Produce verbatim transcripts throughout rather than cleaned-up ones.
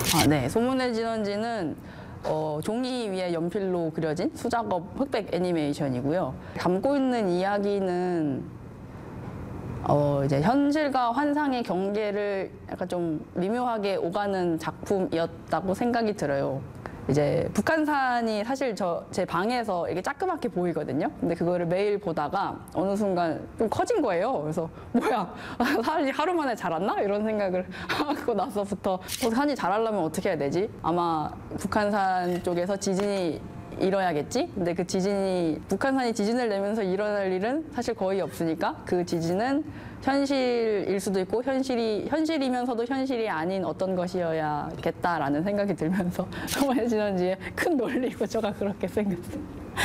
아, 네. 소문의 진원지는 어, 종이 위에 연필로 그려진 수작업 흑백 애니메이션이고요. 담고 있는 이야기는 어, 이제 현실과 환상의 경계를 약간 좀 미묘하게 오가는 작품이었다고 생각이 들어요. 이제 북한산이 사실 저 제 방에서 이게 자그맣게 보이거든요. 근데 그거를 매일 보다가 어느 순간 좀 커진 거예요. 그래서 뭐야, 산이 하루 만에 자랐나? 이런 생각을 하고 나서부터 어, 산이 자라려면 어떻게 해야 되지? 아마 북한산 쪽에서 지진이 일어야겠지? 근데 그 지진이, 북한산이 지진을 내면서 일어날 일은 사실 거의 없으니까 그 지진은 현실일 수도 있고 현실이, 현실이면서도 현실이 아닌 어떤 것이어야겠다라는 생각이 들면서 소문의 진원지에 큰 논리 구조가 그렇게 생겼어요.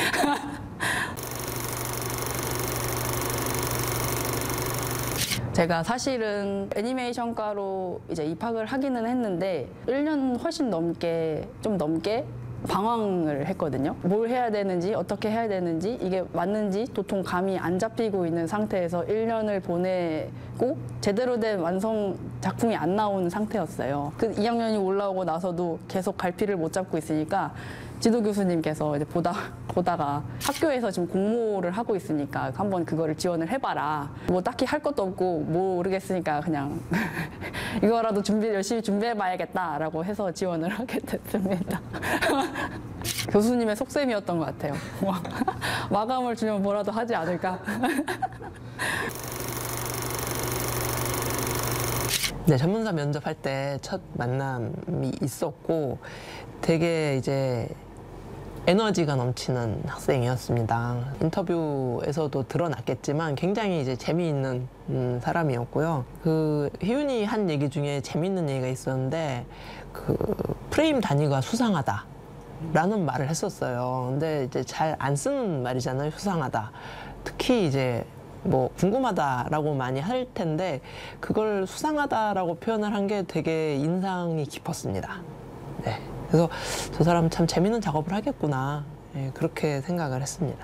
제가 사실은 애니메이션과로 이제 입학을 하기는 했는데 일 년 훨씬 넘게, 좀 넘게 방황을 했거든요. 뭘 해야 되는지, 어떻게 해야 되는지, 이게 맞는지 도통 감이 안 잡히고 있는 상태에서 일 년을 보내고 제대로 된 완성 작품이 안 나오는 상태였어요. 그 이 학년이 올라오고 나서도 계속 갈피를 못 잡고 있으니까 지도 교수님께서 이제 보다, 보다가 학교에서 지금 공모를 하고 있으니까 한번 그거를 지원을 해봐라. 뭐 딱히 할 것도 없고 모르겠으니까 그냥 이거라도 준비, 열심히 준비해봐야겠다라고 해서 지원을 하게 됐습니다. 교수님의 속셈이었던 것 같아요. 마감을 주면 뭐라도 하지 않을까. 네, 전문사 면접할 때 첫 만남이 있었고 되게 이제 에너지가 넘치는 학생이었습니다. 인터뷰에서도 드러났겠지만 굉장히 이제 재미있는 음, 사람이었고요. 그 희윤이 한 얘기 중에 재미있는 얘기가 있었는데 그 프레임 단위가 수상하다 라는 말을 했었어요. 근데 이제 잘 안 쓰는 말이잖아요. 수상하다. 특히 이제 뭐 궁금하다라고 많이 할 텐데 그걸 수상하다라고 표현을 한 게 되게 인상이 깊었습니다. 네. 그래서 저 사람 참 재밌는 작업을 하겠구나, 예, 그렇게 생각을 했습니다.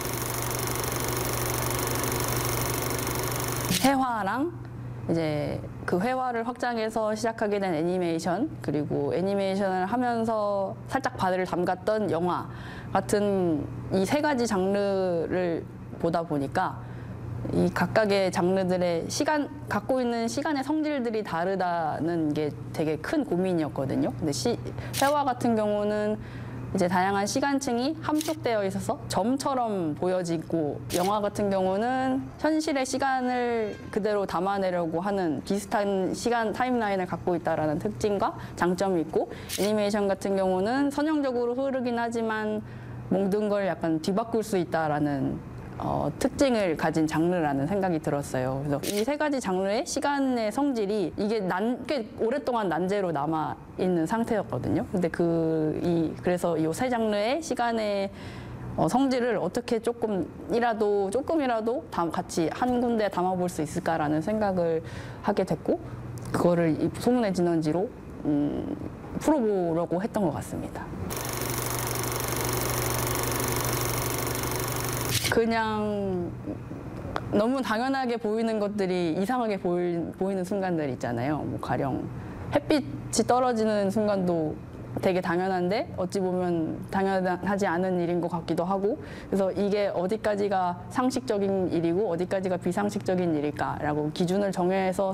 회화랑 이제 그 회화를 확장해서 시작하게 된 애니메이션, 그리고 애니메이션을 하면서 살짝 바디를 담갔던 영화 같은 이 세 가지 장르를 보다 보니까 이 각각의 장르들의 시간, 갖고 있는 시간의 성질들이 다르다는 게 되게 큰 고민이었거든요. 근데 시, 회화 같은 경우는 이제 다양한 시간층이 함축되어 있어서 점처럼 보여지고, 영화 같은 경우는 현실의 시간을 그대로 담아내려고 하는 비슷한 시간 타임라인을 갖고 있다라는 특징과 장점이 있고, 애니메이션 같은 경우는 선형적으로 흐르긴 하지만 모든 걸 약간 뒤바꿀 수 있다라는 어, 특징을 가진 장르라는 생각이 들었어요. 그래서 이 세 가지 장르의 시간의 성질이 이게 난, 꽤 오랫동안 난제로 남아 있는 상태였거든요. 근데 그, 이, 그래서 이 세 장르의 시간의 어, 성질을 어떻게 조금이라도, 조금이라도 다 같이 한 군데 담아볼 수 있을까라는 생각을 하게 됐고, 그거를 이 소문의 진원지로 음, 풀어보려고 했던 것 같습니다. 그냥 너무 당연하게 보이는 것들이 이상하게 보이, 보이는 순간들 있잖아요. 뭐 가령 햇빛이 떨어지는 순간도 되게 당연한데 어찌 보면 당연하지 않은 일인 것 같기도 하고, 그래서 이게 어디까지가 상식적인 일이고 어디까지가 비상식적인 일일까라고 기준을 정해서